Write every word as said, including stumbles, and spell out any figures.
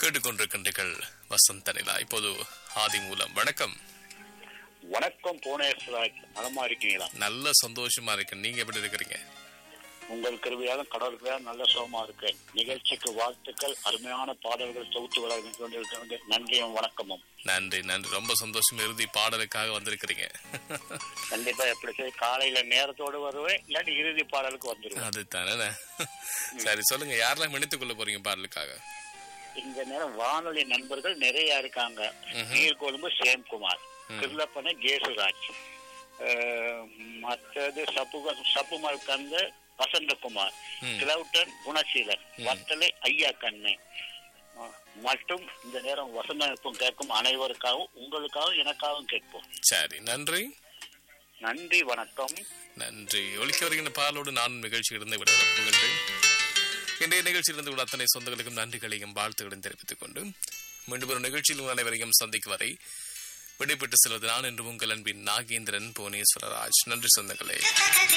கேட்டுக்கொண்டிருக்கின்றீர்கள் வசந்த நிலா. இப்போது ஆதி மூலம். வணக்கம். வணக்கம் புவனேஸ்வராஜ், நலமா இருக்கீங்களா? நல்ல சந்தோஷமா இருக்கேன். நீங்க எப்படி இருக்கிறீங்க? உங்கள் கருவியாலும் கடவுள் கிருபையாலும் நல்ல சுகமா இருக்கேன். நிகழ்ச்சிக்கு வாழ்த்துக்கள். அருமையான பாடல்கள் தொகுத்து வளர்ந்து நன்றியும் வணக்கமும். நன்றி நன்றி. ரொம்ப சந்தோஷம். இறுதி பாடலுக்காக வந்திருக்கிறீங்க. கண்டிப்பா எப்படி சரி, காலையில நேரத்தோடு வருவேன், இல்லாட்டி இறுதி பாடலுக்கு வந்துருவேன். அது தானே. சரி, சொல்லுங்க, யாரெல்லாம் இணைத்துக் கொள்ள போறீங்க பாடலுக்காக? இந்த நேரம் வானொலி நண்பர்கள் நிறைய இருக்காங்க. நீர்கொழும்பு சேம்குமார், கிருலப்பனை கேசுராஜ், மற்றது சப்புக சப்புமல் கந்த வசந்தகுமார், கிளவுட்டன் குணசீலன், வத்தலை ஐயா கண்ணு மற்றும் இந்த நேரம் வசந்தம் கேட்கும் அனைவருக்காகவும் உங்களுக்காகவும் எனக்காகவும் கேட்போம். சரி, நன்றி நன்றி, வணக்கம். நன்றி. ஒலிக்க வருகின்ற பாலோடு நானும் நிகழ்ச்சியிலிருந்து விட புகழ்கிறேன். இன்றைய நிகழ்ச்சியிலிருந்து கூட அத்தனை சொந்தங்களுக்கும் நன்றிகளையும் வாழ்த்துக்களையும் தெரிவித்துக் கொண்டு மீண்டும் ஒரு நிகழ்ச்சியில் அனைவரையும் சந்திக்கும் வரை விடைபெற்று செல்வது நான் என்று உங்கள் அன்பின் நாகேந்திரன் புவனேஸ்வரராஜ். நன்றி சொந்தங்களே.